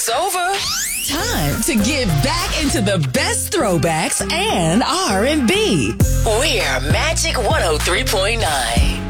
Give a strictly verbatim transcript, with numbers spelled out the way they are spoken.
It's over. Time to get back into the best throwbacks and R and B. We're Magic one oh three point nine.